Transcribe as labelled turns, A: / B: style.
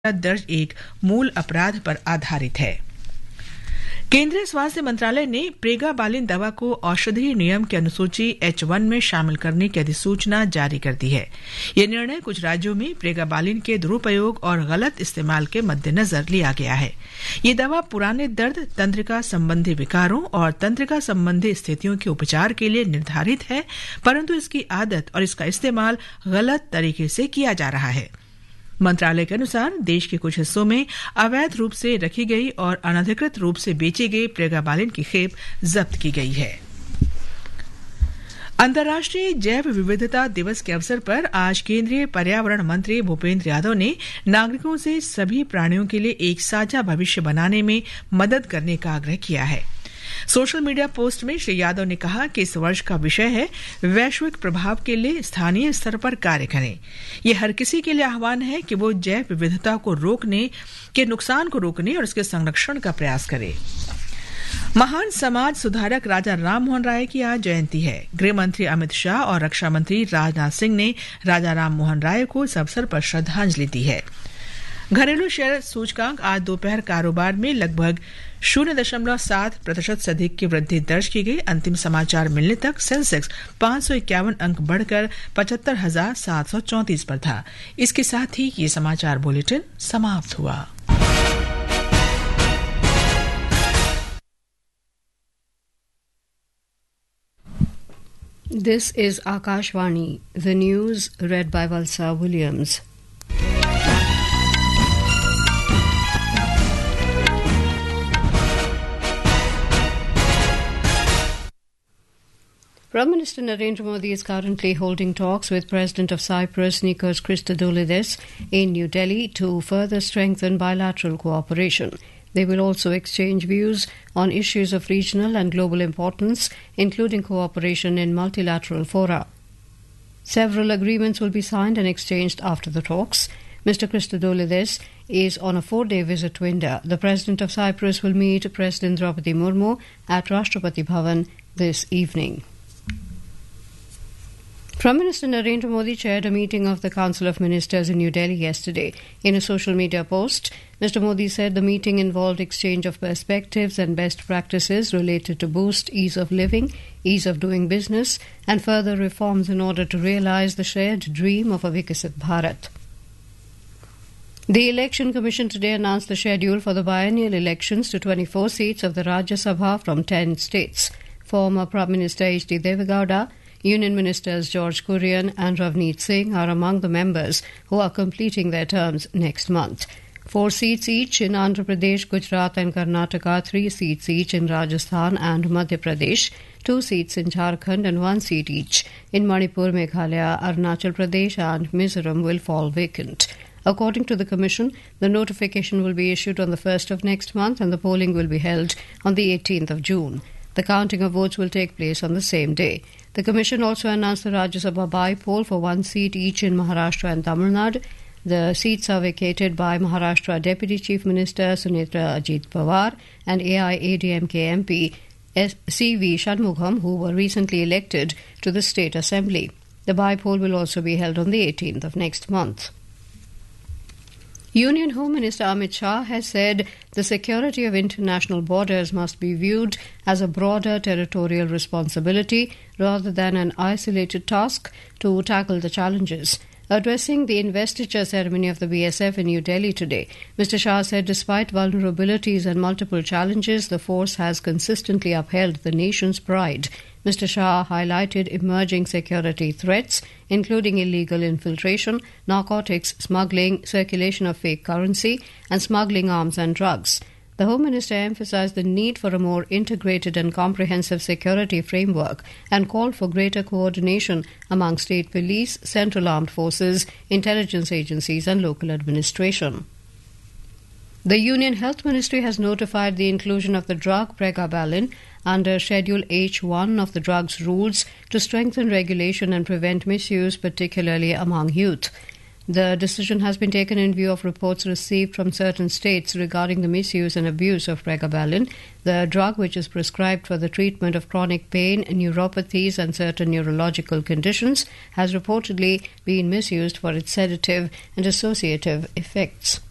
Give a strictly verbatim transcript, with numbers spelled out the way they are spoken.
A: दर्ज एक मूल अपराध पर आधारित है। केंद्रीय स्वास्थ्य मंत्रालय ने प्रेगाबालिन दवा को औषधीय नियम की अनुसूची एच वन में शामिल करने की अधिसूचना जारी कर दी है। यह निर्णय कुछ राज्यों में प्रेगाबालिन के दुरुपयोग और गलत इस्तेमाल के मद्देनजर लिया गया है। ये दवा पुराने दर्द, तंत्रिका संबंधी विकारों और तंत्रिका संबंधी स्थितियों के उपचार के लिए निर्धारित है, परंतु इसकी आदत और इसका इस्तेमाल गलत तरीके से किया जा रहा है। मंत्रालय के अनुसार देश के कुछ हिस्सों में अवैध रूप से रखी गई और अनधिकृत रूप से बेची गई प्रेगाबालिन की खेप जब्त की गई है। अंतर्राष्ट्रीय जैव विविधता दिवस के अवसर पर आज केंद्रीय पर्यावरण मंत्री भूपेंद्र यादव ने नागरिकों से सभी प्राणियों के लिए एक साझा भविष्य बनाने में मदद करने का आग्रह किया है। सोशल मीडिया पोस्ट में श्री यादव ने कहा कि इस वर्ष का विषय है वैश्विक प्रभाव के लिए स्थानीय स्तर पर कार्य करें। यह हर किसी के लिए आह्वान है कि वो जैव विविधता को रोकने के नुकसान को रोकने और उसके संरक्षण का प्रयास करे। महान समाज सुधारक राजा राम मोहन राय की आज जयंती है। गृह मंत्री अमित शाह और रक्षा मंत्री राजनाथ सिंह ने राजा राम मोहन राय को इस अवसर पर श्रद्धांजलि दी है। घरेलू शेयर सूचकांक आज दोपहर कारोबार में लगभग शून्य दशमलव सात प्रतिशत से अधिक की वृद्धि दर्ज की गई। अंतिम समाचार मिलने तक सेंसेक्स पांच सौ इक्यावन अंक बढ़कर पचहत्तर हजार सात सौ चौंतीस पर था। इसके साथ ही ये समाचार बुलेटिन समाप्त हुआ।
B: This is Akashvani, the news read by Valsa Williams. Prime Minister Narendra Modi is currently holding talks with President of Cyprus Nikos Christodoulides in New Delhi to further strengthen bilateral cooperation. They will also exchange views on issues of regional and global importance, including cooperation in multilateral fora. Several agreements will be signed and exchanged after the talks. Mister Christodoulides is on a four-day visit to India. The President of Cyprus will meet President Draupadi Murmu at Rashtrapati Bhavan this evening. Prime Minister Narendra Modi chaired a meeting of the Council of Ministers in New Delhi yesterday. In a social media post, Mister Modi said the meeting involved exchange of perspectives and best practices related to boost ease of living, ease of doing business, and further reforms in order to realize the shared dream of a Viksit Bharat. The Election Commission today announced the schedule for the biennial elections to twenty-four seats of the Rajya Sabha from ten states. Former Prime Minister H D Devegowda, Union Ministers George Kurian and Ravneet Singh are among the members who are completing their terms next month. Four seats each in Andhra Pradesh, Gujarat and Karnataka, three seats each in Rajasthan and Madhya Pradesh, two seats in Jharkhand and one seat each in Manipur, Meghalaya, Arunachal Pradesh and Mizoram will fall vacant. According to the Commission, the notification will be issued on the first of next month and the polling will be held on the eighteenth of June. The counting of votes will take place on the same day. The Commission also announced the Rajya Sabha by-poll for one seat each in Maharashtra and Tamil Nadu. The seats are vacated by Maharashtra Deputy Chief Minister Sunetra Ajit Pawar and A I A D M K M P C V Shanmugam, who were recently elected to the State Assembly. The by-poll will also be held on the eighteenth of next month. Union Home Minister Amit Shah has said the security of international borders must be viewed as a broader territorial responsibility rather than an isolated task to tackle the challenges. Addressing the investiture ceremony of the B S F in New Delhi today, Mister Shah said despite vulnerabilities and multiple challenges, the force has consistently upheld the nation's pride. Mister Shah highlighted emerging security threats, including illegal infiltration, narcotics smuggling, circulation of fake currency, and smuggling arms and drugs. The Home Minister emphasized the need for a more integrated and comprehensive security framework and called for greater coordination among state police, central armed forces, intelligence agencies, and local administration. The Union Health Ministry has notified the inclusion of the drug pregabalin under Schedule H one of the drugs rules to strengthen regulation and prevent misuse, particularly among youth. The decision has been taken in view of reports received from certain states regarding the misuse and abuse of pregabalin, the drug which is prescribed for the treatment of chronic pain, neuropathies and certain neurological conditions, has reportedly been misused for its sedative and dissociative effects.